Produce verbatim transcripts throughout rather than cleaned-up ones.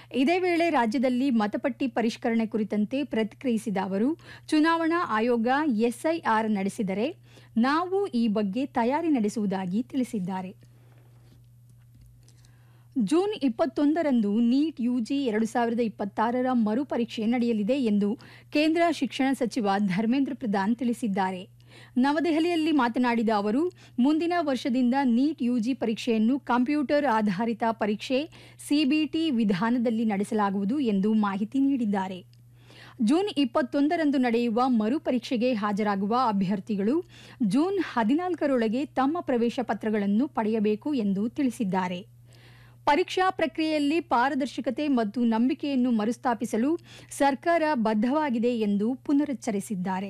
ಇದೇ ವೇಳೆ ರಾಜ್ಯದಲ್ಲಿ ಮತಪಟ್ಟಿ ಪರಿಷ್ಕರಣೆ ಕುರಿತಂತೆ ಪ್ರತಿಕ್ರಿಯಿಸಿದ ಅವರು, ಚುನಾವಣಾ ಆಯೋಗ ಎಸ್ಐಆರ್ ನಡೆಸಿದರೆ ನಾವು ಈ ಬಗ್ಗೆ ತಯಾರಿ ನಡೆಸುವುದಾಗಿ ತಿಳಿಸಿದ್ದಾರೆ. ಜೂನ್ ಇಪ್ಪತ್ತೊಂದರಂದು ನೀಟ್ ಯುಜಿ ಎರಡು ಸಾವಿರದ ಇಪ್ಪತ್ತಾರರ ಮರುಪರೀಕ್ಷೆ ನಡೆಯಲಿದೆ ಎಂದು ಕೇಂದ್ರ ಶಿಕ್ಷಣ ಸಚಿವ ಧರ್ಮೇಂದ್ರ ಪ್ರಧಾನ್ ತಿಳಿಸಿದ್ದಾರೆ. ನವದೆಹಲಿಯಲ್ಲಿ ಮಾತನಾಡಿದ ಅವರು, ಮುಂದಿನ ವರ್ಷದಿಂದ ನೀಟ್ ಯುಜಿ ಪರೀಕ್ಷೆಯನ್ನು ಕಂಪ್ಯೂಟರ್ ಆಧಾರಿತ ಪರೀಕ್ಷೆ ಸಿಬಿಟಿ ವಿಧಾನದಲ್ಲಿ ನಡೆಸಲಾಗುವುದು ಎಂದು ಮಾಹಿತಿ ನೀಡಿದ್ದಾರೆ. ಜೂನ್ ಇಪ್ಪತ್ತೊಂದರಂದು ನಡೆಯುವ ಮರುಪರೀಕ್ಷೆಗೆ ಹಾಜರಾಗುವ ಅಭ್ಯರ್ಥಿಗಳು ಜೂನ್ ಹದಿನಾಲ್ಕರೊಳಗೆ ತಮ್ಮ ಪ್ರವೇಶ ಪತ್ರಗಳನ್ನು ಪಡೆಯಬೇಕು ಎಂದು ತಿಳಿಸಿದ್ದಾರೆ. ಪರೀಕ್ಷಾ ಪ್ರಕ್ರಿಯೆಯಲ್ಲಿ ಪಾರದರ್ಶಕತೆ ಮತ್ತು ನಂಬಿಕೆಯನ್ನು ಮರುಸ್ಥಾಪಿಸಲು ಸರ್ಕಾರ ಬದ್ಧವಾಗಿದೆ ಎಂದು ಪುನರುಚ್ಚರಿಸಿದ್ದಾರೆ.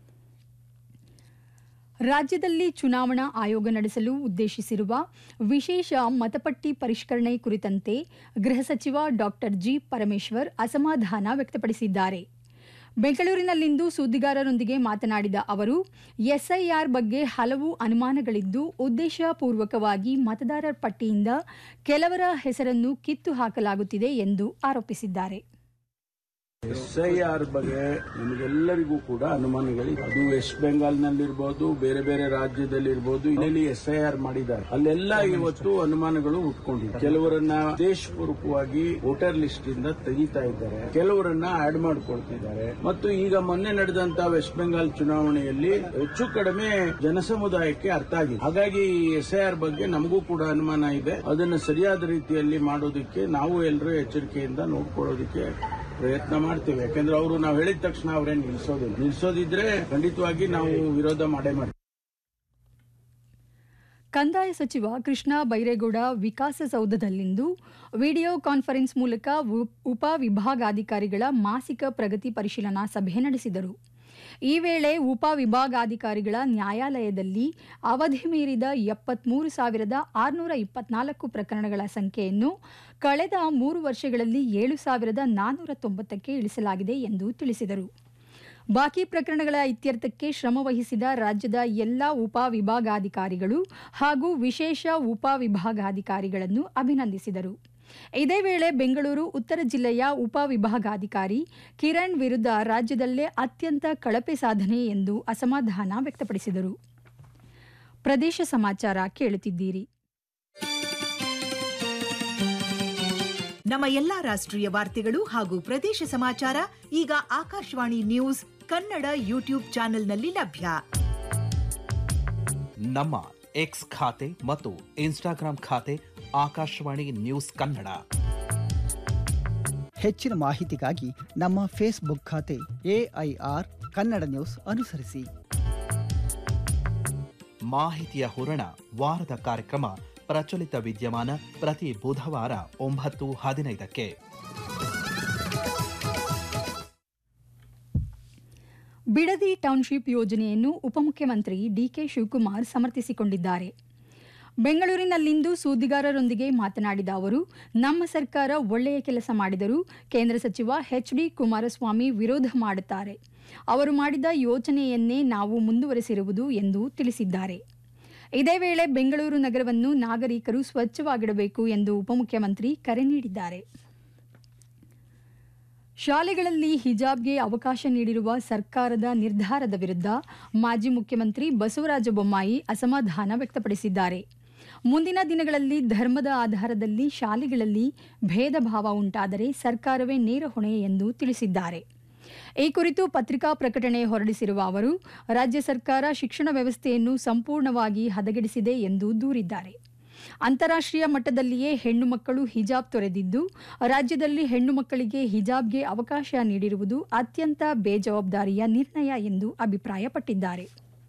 ರಾಜ್ಯದಲ್ಲಿ ಚುನಾವಣಾ ಆಯೋಗ ನಡೆಸಲು ಉದ್ದೇಶಿಸಿರುವ ವಿಶೇಷ ಮತಪಟ್ಟಿ ಪರಿಷ್ಕರಣೆ ಕುರಿತಂತೆ ಗೃಹ ಸಚಿವ ಡಾಕ್ಟರ್ ಜಿ ಪರಮೇಶ್ವರ್ ಅಸಮಾಧಾನ ವ್ಯಕ್ತಪಡಿಸಿದ್ದಾರೆ. ಬೆಂಗಳೂರಿನಲ್ಲಿಂದು ಸುದ್ದಿಗಾರರೊಂದಿಗೆ ಮಾತನಾಡಿದ ಅವರು, ಎಸ್ಐಆರ್ ಬಗ್ಗೆ ಹಲವು ಅನುಮಾನಗಳಿದ್ದು ಉದ್ದೇಶಪೂರ್ವಕವಾಗಿ ಮತದಾರರ ಪಟ್ಟಿಯಿಂದ ಕೆಲವರ ಹೆಸರನ್ನು ಕಿತ್ತು ಹಾಕಲಾಗುತ್ತಿದೆ ಎಂದು ಆರೋಪಿಸಿದ್ದಾರೆ. ಎಸ್ಐಆರ್ ಬಗ್ಗೆ ನಿಮಗೆಲ್ಲರಿಗೂ ಕೂಡ ಅನುಮಾನಗಳಿದೆ. ಅದು ವೆಸ್ಟ್ ಬೆಂಗಾಲ್ನಲ್ಲಿರ್ಬೋದು, ಬೇರೆ ಬೇರೆ ರಾಜ್ಯದಲ್ಲಿರ್ಬೋದು, ಇಲ್ಲಿ ಎಸ್ಐಆರ್ ಮಾಡಿದ್ದಾರೆ. ಅಲ್ಲೆಲ್ಲ ಇವತ್ತು ಅನುಮಾನಗಳು ಹುಟ್ಕೊಂಡಿದೆ. ಕೆಲವರನ್ನ ಉದ್ದೇಶಪೂರ್ವಕವಾಗಿ ವೋಟರ್ ಲಿಸ್ಟ್ ಇಂದ ತೆಗಿತಾ ಇದ್ದಾರೆ, ಕೆಲವರನ್ನ ಆಡ್ ಮಾಡ್ಕೊಳ್ತಿದ್ದಾರೆ. ಮತ್ತು ಈಗ ಮೊನ್ನೆ ನಡೆದಂತ ವೆಸ್ಟ್ ಬೆಂಗಾಲ್ ಚುನಾವಣೆಯಲ್ಲಿ ಹೆಚ್ಚು ಕಡಿಮೆ ಜನಸಮುದಾಯಕ್ಕೆ ಅರ್ಥ ಆಗಿದೆ. ಹಾಗಾಗಿ ಎಸ್ಐಆರ್ ಬಗ್ಗೆ ನಮಗೂ ಕೂಡ ಅನುಮಾನ ಇದೆ. ಅದನ್ನು ಸರಿಯಾದ ರೀತಿಯಲ್ಲಿ ಮಾಡೋದಕ್ಕೆ ನಾವು ಎಲ್ಲರೂ ಎಚ್ಚರಿಕೆಯಿಂದ ನೋಡ್ಕೊಳ್ಳೋದಕ್ಕೆ ಪ್ರಯತ್ನ ಮಾಡ್ತೇವೆ. ಯಾಕಂದ್ರೆ ಅವರು ನಾವು ಹೇಳಿದ ತಕ್ಷಣ ಅವರೇನು ನಿಲ್ಲಿಸೋದಿಲ್ಲ. ನಿಲ್ಲಿಸೋದಿದ್ರೆ ಖಂಡಿತವಾಗಿ ನಾವು ವಿರೋಧ ಮಾಡೇ ಮಾಡ್ತೀವಿ. ಕಂದಾಯ ಸಚಿವ ಕೃಷ್ಣ ಬೈರೇಗೌಡ ವಿಕಾಸಸೌಧದಲ್ಲಿಂದು ವಿಡಿಯೋ ಕಾನ್ಫರೆನ್ಸ್ ಮೂಲಕ ಉಪ ವಿಭಾಗಾಧಿಕಾರಿಗಳ ಮಾಸಿಕ ಪ್ರಗತಿ ಪರಿಶೀಲನಾ ಸಭೆ ನಡೆಸಿದರು. ಈ ವೇಳೆ ಉಪ ವಿಭಾಗಾಧಿಕಾರಿಗಳ ನ್ಯಾಯಾಲಯದಲ್ಲಿ ಅವಧಿ ಮೀರಿದ ಎಪ್ಪತ್ಮೂರು ಸಾವಿರದ ಆರುನೂರ ಇಪ್ಪತ್ನಾಲ್ಕು ಪ್ರಕರಣಗಳ ಸಂಖ್ಯೆಯನ್ನು ಕಳೆದ ಮೂರು ವರ್ಷಗಳಲ್ಲಿ ಏಳು ಸಾವಿರದ ನಾನ್ನೂರ ತೊಂಬತ್ತಕ್ಕೆ ಇಳಿಸಲಾಗಿದೆ ಎಂದು ತಿಳಿಸಿದರು. ಬಾಕಿ ಪ್ರಕರಣಗಳ ಇತ್ಯರ್ಥಕ್ಕೆ ಶ್ರಮವಹಿಸಿದ ರಾಜ್ಯದ ಎಲ್ಲ ಉಪ ವಿಭಾಗಾಧಿಕಾರಿಗಳು ಹಾಗೂ ವಿಶೇಷ ಉಪ ವಿಭಾಗಾಧಿಕಾರಿಗಳನ್ನು ಅಭಿನಂದಿಸಿದರು. ಇದೇ ವೇಳೆ ಬೆಂಗಳೂರು ಉತ್ತರ ಜಿಲ್ಲೆಯ ಉಪ ವಿಭಾಗಾಧಿಕಾರಿ ಕಿರಣ್ ವಿರುದ್ಧ ರಾಜ್ಯದಲ್ಲೇ ಅತ್ಯಂತ ಕಳಪೆ ಸಾಧನೆ ಎಂದು ಅಸಮಾಧಾನ ವ್ಯಕ್ತಪಡಿಸಿದರು. ಪ್ರದೇಶ ಸಮಾಚಾರ ಕೇಳುತ್ತಿದ್ದೀರಿ. ನಮ್ಮ ಎಲ್ಲಾ ರಾಷ್ಟ್ರೀಯ ವಾರ್ತೆಗಳು ಹಾಗೂ ಪ್ರದೇಶ ಸಮಾಚಾರ ಈಗ ಆಕಾಶವಾಣಿ ನ್ಯೂಸ್ ಕನ್ನಡ ಯೂಟ್ಯೂಬ್ ಚಾನೆಲ್ನಲ್ಲಿ ಲಭ್ಯ. ನಮ್ಮ ಎಕ್ಸ್ ಖಾತೆ ಮತ್ತು ಇನ್ಸ್ಟಾಗ್ರಾಂ ಖಾತೆ ಆಕಾಶವಾಣಿ ನ್ಯೂಸ್ ಕನ್ನಡ. ಹೆಚ್ಚಿನ ಮಾಹಿತಿಗಾಗಿ ನಮ್ಮ ಫೇಸ್ಬುಕ್ ಖಾತೆ ಎಐಆರ್ ಕನ್ನಡ ನ್ಯೂಸ್ ಅನುಸರಿಸಿ. ಮಾಹಿತಿಯ ಹೂರಣ ವಾರದ ಕಾರ್ಯಕ್ರಮ ಪ್ರಚಲಿತ ವಿದ್ಯಮಾನ ಪ್ರತಿ ಬುಧವಾರ ಒಂಬತ್ತು ಹದಿನೈದಕ್ಕೆ. ಬಿಡದಿ ಟೌನ್ಶಿಪ್ ಯೋಜನೆಯನ್ನು ಉಪಮುಖ್ಯಮಂತ್ರಿ ಡಿಕೆ ಶಿವಕುಮಾರ್ ಸಮರ್ಥಿಸಿಕೊಂಡಿದ್ದಾರೆ. ಬೆಂಗಳೂರಿನಲ್ಲಿಂದು ಸುದ್ದಿಗಾರರೊಂದಿಗೆ ಮಾತನಾಡಿದ ಅವರು, ನಮ್ಮ ಸರ್ಕಾರ ಒಳ್ಳೆಯ ಕೆಲಸ ಮಾಡಿದರೂ ಕೇಂದ್ರ ಸಚಿವ ಎಚ್ ಡಿ ಕುಮಾರಸ್ವಾಮಿ ವಿರೋಧ ಮಾಡುತ್ತಾರೆ. ಅವರು ಮಾಡಿದ ಯೋಜನೆಯನ್ನೇ ನಾವು ಮುಂದುವರೆಸಿರುವುದು ಎಂದು ತಿಳಿಸಿದ್ದಾರೆ. ಇದೇ ವೇಳೆ ಬೆಂಗಳೂರು ನಗರವನ್ನು ನಾಗರಿಕರು ಸ್ವಚ್ಛವಾಗಿಡಬೇಕು ಎಂದು ಉಪಮುಖ್ಯಮಂತ್ರಿ ಕರೆ ನೀಡಿದ್ದಾರೆ. ಶಾಲೆಗಳಲ್ಲಿ ಹಿಜಾಬ್ಗೆ ಅವಕಾಶ ನೀಡಿರುವ ಸರ್ಕಾರದ ನಿರ್ಧಾರದ ವಿರುದ್ಧ ಮಾಜಿ ಮುಖ್ಯಮಂತ್ರಿ ಬಸವರಾಜ ಬೊಮ್ಮಾಯಿ ಅಸಮಾಧಾನ ವ್ಯಕ್ತಪಡಿಸಿದ್ದಾರೆ. ಮುಂದಿನ ದಿನಗಳಲ್ಲಿ ಧರ್ಮದ ಆಧಾರದಲ್ಲಿ ಶಾಲೆಗಳಲ್ಲಿ ಭೇದ ಭಾವ ಉಂಟಾದರೆ ಸರ್ಕಾರವೇ ನೇರ ಹೊಣೆ ಎಂದು ತಿಳಿಸಿದ್ದಾರೆ. ಈ ಕುರಿತು ಪತ್ರಿಕಾ ಪ್ರಕಟಣೆ ಹೊರಡಿಸಿರುವ ಅವರು, ರಾಜ್ಯ ಸರ್ಕಾರ ಶಿಕ್ಷಣ ವ್ಯವಸ್ಥೆಯನ್ನು ಸಂಪೂರ್ಣವಾಗಿ ಹದಗೆಡಿಸಿದೆ ಎಂದು ದೂರಿದ್ದಾರೆ. ಅಂತಾರಾಷ್ಟ್ರೀಯ ಮಟ್ಟದಲ್ಲಿಯೇ ಹೆಣ್ಣು ಮಕ್ಕಳು ಹಿಜಾಬ್ ತೊರೆದಿದ್ದು, ರಾಜ್ಯದಲ್ಲಿ ಹೆಣ್ಣು ಮಕ್ಕಳಿಗೆ ಹಿಜಾಬ್ಗೆ ಅವಕಾಶ ನೀಡಿರುವುದು ಅತ್ಯಂತ ಬೇಜವಾಬ್ದಾರಿಯ ನಿರ್ಣಯ ಎಂದು ಅಭಿಪ್ರಾಯಪಟ್ಟಿದ್ದಾರೆ.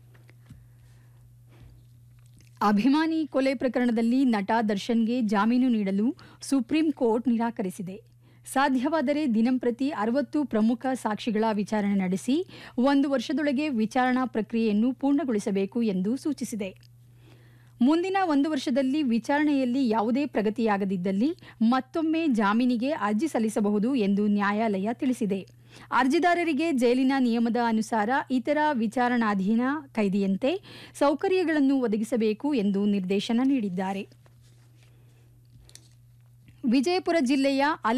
ಅಭಿಮಾನಿ ಕೊಲೆ ಪ್ರಕರಣದಲ್ಲಿ ನಟ ದರ್ಶನ್ಗೆ ಜಾಮೀನು ನೀಡಲು ಸುಪ್ರೀಂ ಕೋರ್ಟ್ ನಿರಾಕರಿಸಿದೆ. ಸಾಧ್ಯವಾದರೆ ದಿನಂಪ್ರತಿ ಅರವತ್ತು ಪ್ರಮುಖ ಸಾಕ್ಷಿಗಳ ವಿಚಾರಣೆ ನಡೆಸಿ ಒಂದು ವರ್ಷದೊಳಗೆ ವಿಚಾರಣಾ ಪ್ರಕ್ರಿಯೆಯನ್ನು ಪೂರ್ಣಗೊಳಿಸಬೇಕು ಎಂದು ಸೂಚಿಸಿದೆ. ಮುಂದಿನ ಒಂದು ವರ್ಷದಲ್ಲಿ ವಿಚಾರಣೆಯಲ್ಲಿ ಯಾವುದೇ ಪ್ರಗತಿಯಾಗದಿದ್ದಲ್ಲಿ ಮತ್ತೊಮ್ಮೆ ಜಾಮೀನಿಗೆ ಅರ್ಜಿ ಸಲ್ಲಿಸಬಹುದು ಎಂದು ನ್ಯಾಯಾಲಯ ತಿಳಿಸಿದೆ. ಅರ್ಜಿದಾರರಿಗೆ ಜೈಲಿನ ನಿಯಮದ ಅನುಸಾರ ಇತರ ವಿಚಾರಣಾಧೀನ ಕೈದಿಯಂತೆ ಸೌಕರ್ಯಗಳನ್ನು ಒದಗಿಸಬೇಕು ಎಂದು ನಿರ್ದೇಶನ ನೀಡಿದ್ದಾರೆ. ವಿಜಯಪುರ ಜಿಲ್ಲೆಯ